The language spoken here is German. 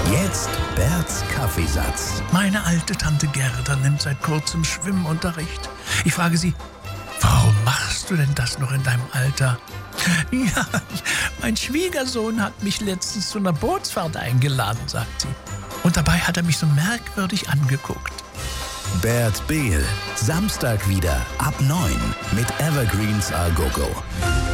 Jetzt Berts Kaffeesatz. Meine alte Tante Gerda nimmt seit kurzem Schwimmunterricht. Ich frage sie, warum machst du denn das noch in deinem Alter? Ja, mein Schwiegersohn hat mich letztens zu einer Bootsfahrt eingeladen, sagt sie. Und dabei hat er mich so merkwürdig angeguckt. Bert Behl, Samstag wieder ab 9 mit Evergreens A Go Go.